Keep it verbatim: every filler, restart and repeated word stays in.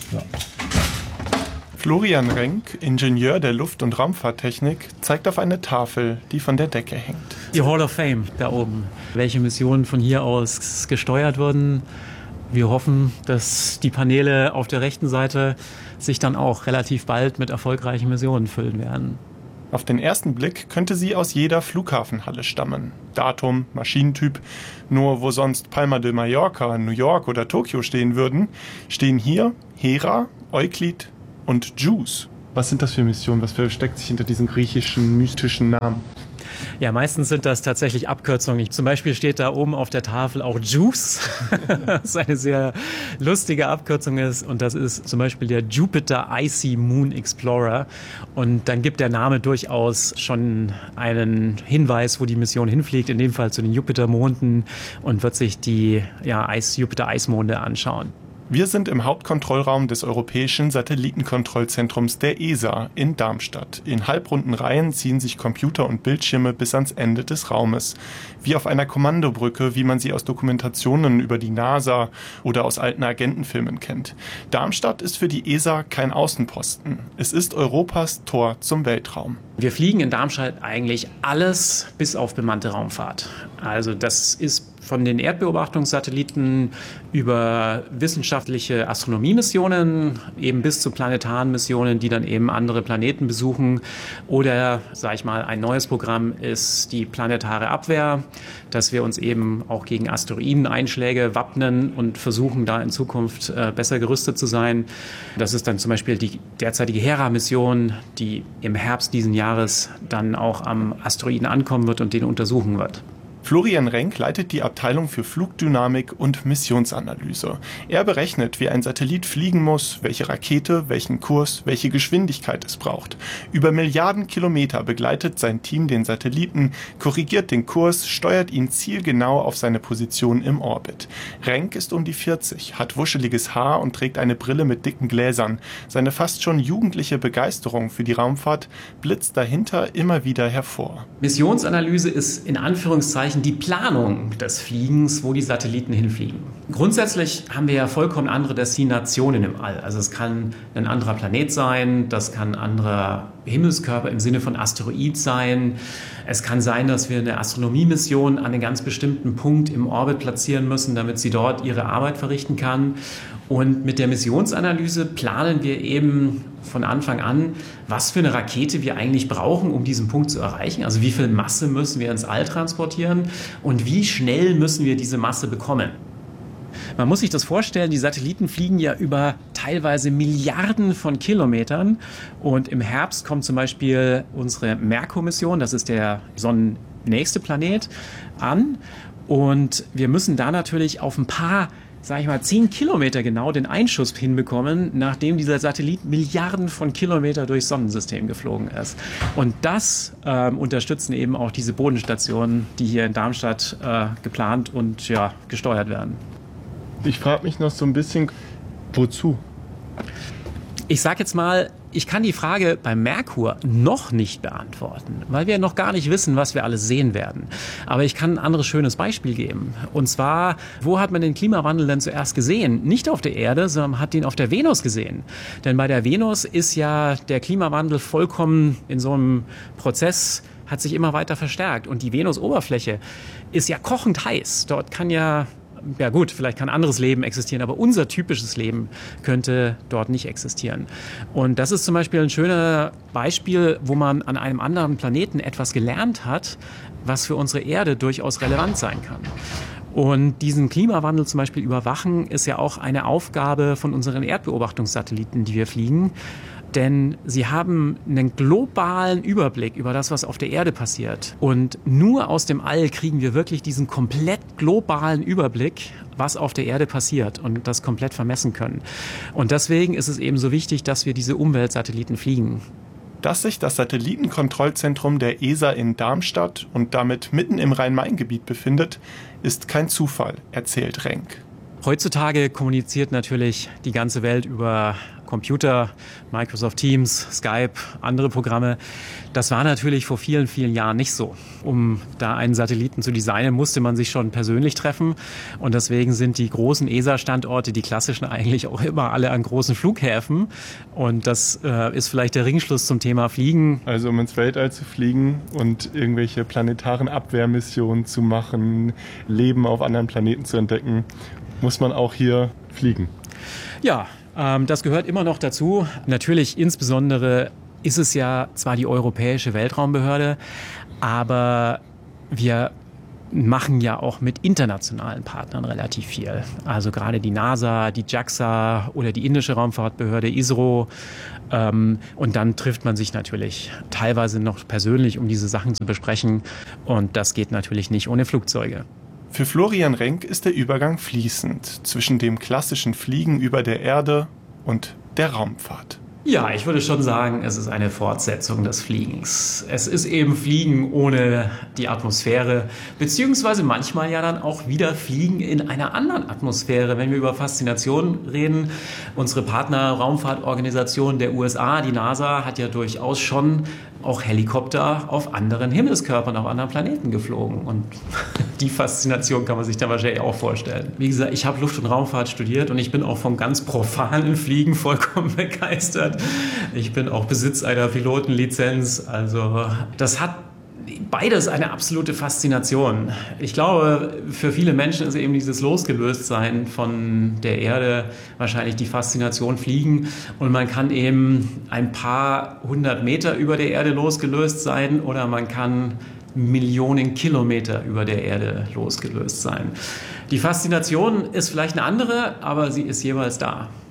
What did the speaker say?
Ja. Florian Renk, Ingenieur der Luft- und Raumfahrttechnik, zeigt auf eine Tafel, die von der Decke hängt. Die Hall of Fame da oben. Welche Missionen von hier aus gesteuert wurden. Wir hoffen, dass die Paneele auf der rechten Seite sich dann auch relativ bald mit erfolgreichen Missionen füllen werden. Auf den ersten Blick könnte sie aus jeder Flughafenhalle stammen. Datum, Maschinentyp. Nur wo sonst Palma de Mallorca, New York oder Tokio stehen würden, stehen hier Hera, Euklid und JUICE. Was sind das für Missionen? Was versteckt sich hinter diesen griechischen, mystischen Namen? Ja, meistens sind das tatsächlich Abkürzungen. Zum Beispiel steht da oben auf der Tafel auch JUICE, was eine sehr lustige Abkürzung ist. Und das ist zum Beispiel der Jupiter Icy Moon Explorer. Und dann gibt der Name durchaus schon einen Hinweis, wo die Mission hinfliegt, in dem Fall zu den Jupitermonden, und wird sich die ja, Jupiter-Eismonde anschauen. Wir sind im Hauptkontrollraum des Europäischen Satellitenkontrollzentrums der E S A in Darmstadt. In halbrunden Reihen ziehen sich Computer und Bildschirme bis ans Ende des Raumes. Wie auf einer Kommandobrücke, wie man sie aus Dokumentationen über die NASA oder aus alten Agentenfilmen kennt. Darmstadt ist für die E S A kein Außenposten. Es ist Europas Tor zum Weltraum. Wir fliegen in Darmstadt eigentlich alles bis auf bemannte Raumfahrt. Also das ist von den Erdbeobachtungssatelliten über wissenschaftliche Astronomiemissionen eben bis zu planetaren Missionen, die dann eben andere Planeten besuchen. Oder, sag ich mal, ein neues Programm ist die planetare Abwehr, dass wir uns eben auch gegen Asteroideneinschläge wappnen und versuchen, da in Zukunft äh, besser gerüstet zu sein. Das ist dann zum Beispiel die derzeitige Hera-Mission, die im Herbst diesen Jahres dann auch am Asteroiden ankommen wird und den untersuchen wird. Florian Renk leitet die Abteilung für Flugdynamik und Missionsanalyse. Er berechnet, wie ein Satellit fliegen muss, welche Rakete, welchen Kurs, welche Geschwindigkeit es braucht. Über Milliarden Kilometer begleitet sein Team den Satelliten, korrigiert den Kurs, steuert ihn zielgenau auf seine Position im Orbit. Renk ist um die vierzig, hat wuscheliges Haar und trägt eine Brille mit dicken Gläsern. Seine fast schon jugendliche Begeisterung für die Raumfahrt blitzt dahinter immer wieder hervor. Missionsanalyse ist in Anführungszeichen die Planung des Fliegens, wo die Satelliten hinfliegen. Grundsätzlich haben wir ja vollkommen andere Destinationen im All. Also es kann ein anderer Planet sein, das kann ein anderer Himmelskörper im Sinne von Asteroid sein. Es kann sein, dass wir eine Astronomiemission an einen ganz bestimmten Punkt im Orbit platzieren müssen, damit sie dort ihre Arbeit verrichten kann. Und mit der Missionsanalyse planen wir eben von Anfang an, was für eine Rakete wir eigentlich brauchen, um diesen Punkt zu erreichen. Also wie viel Masse müssen wir ins All transportieren und wie schnell müssen wir diese Masse bekommen. Man muss sich das vorstellen, die Satelliten fliegen ja über teilweise Milliarden von Kilometern. Und im Herbst kommt zum Beispiel unsere Merkur-Mission, das ist der sonnennächste Planet, an. Und wir müssen da natürlich auf ein paar, sag ich mal, zehn Kilometer genau den Einschuss hinbekommen, nachdem dieser Satellit Milliarden von Kilometern durchs Sonnensystem geflogen ist. Und das ähm, unterstützen eben auch diese Bodenstationen, die hier in Darmstadt äh, geplant und ja, gesteuert werden. Ich frage mich noch so ein bisschen, wozu? Ich sage jetzt mal, ich kann die Frage beim Merkur noch nicht beantworten, weil wir noch gar nicht wissen, was wir alles sehen werden. Aber ich kann ein anderes schönes Beispiel geben. Und zwar, wo hat man den Klimawandel denn zuerst gesehen? Nicht auf der Erde, sondern man hat ihn auf der Venus gesehen. Denn bei der Venus ist ja der Klimawandel vollkommen in so einem Prozess, hat sich immer weiter verstärkt. Und die Venusoberfläche ist ja kochend heiß. Dort kann ja Ja gut, vielleicht kann anderes Leben existieren, aber unser typisches Leben könnte dort nicht existieren. Und das ist zum Beispiel ein schönes Beispiel, wo man an einem anderen Planeten etwas gelernt hat, was für unsere Erde durchaus relevant sein kann. Und diesen Klimawandel zum Beispiel überwachen, ist ja auch eine Aufgabe von unseren Erdbeobachtungssatelliten, die wir fliegen. Denn sie haben einen globalen Überblick über das, was auf der Erde passiert. Und nur aus dem All kriegen wir wirklich diesen komplett globalen Überblick, was auf der Erde passiert und das komplett vermessen können. Und deswegen ist es eben so wichtig, dass wir diese Umweltsatelliten fliegen. Dass sich das Satellitenkontrollzentrum der E S A in Darmstadt und damit mitten im Rhein-Main-Gebiet befindet, ist kein Zufall, erzählt Renk. Heutzutage kommuniziert natürlich die ganze Welt über Computer, Microsoft Teams, Skype, andere Programme. Das war natürlich vor vielen, vielen Jahren nicht so. Um da einen Satelliten zu designen, musste man sich schon persönlich treffen. Und deswegen sind die großen E S A-Standorte, die klassischen, eigentlich auch immer alle an großen Flughäfen. Und das äh, ist vielleicht der Ringschluss zum Thema Fliegen. Also um ins Weltall zu fliegen und irgendwelche planetaren Abwehrmissionen zu machen, Leben auf anderen Planeten zu entdecken, muss man auch hier fliegen. Ja, ähm, das gehört immer noch dazu. Natürlich insbesondere ist es ja zwar die Europäische Weltraumbehörde, aber wir machen ja auch mit internationalen Partnern relativ viel. Also gerade die NASA, die JAXA oder die indische Raumfahrtbehörde I S R O. Ähm, und dann trifft man sich natürlich teilweise noch persönlich, um diese Sachen zu besprechen. Und das geht natürlich nicht ohne Flugzeuge. Für Florian Renk ist der Übergang fließend zwischen dem klassischen Fliegen über der Erde und der Raumfahrt. Ja, ich würde schon sagen, es ist eine Fortsetzung des Fliegens. Es ist eben Fliegen ohne die Atmosphäre, beziehungsweise manchmal ja dann auch wieder Fliegen in einer anderen Atmosphäre. Wenn wir über Faszination reden, unsere Partner-Raumfahrtorganisation der U S A, die NASA, hat ja durchaus schon auch Helikopter auf anderen Himmelskörpern, auf anderen Planeten geflogen. Und die Faszination kann man sich dann wahrscheinlich auch vorstellen. Wie gesagt, ich habe Luft- und Raumfahrt studiert und ich bin auch vom ganz profanen Fliegen vollkommen begeistert. Ich bin auch Besitz einer Pilotenlizenz. Also das hat beides eine absolute Faszination. Ich glaube, für viele Menschen ist eben dieses Losgelöstsein von der Erde wahrscheinlich die Faszination Fliegen. Und man kann eben ein paar hundert Meter über der Erde losgelöst sein oder man kann Millionen Kilometer über der Erde losgelöst sein. Die Faszination ist vielleicht eine andere, aber sie ist jeweils da.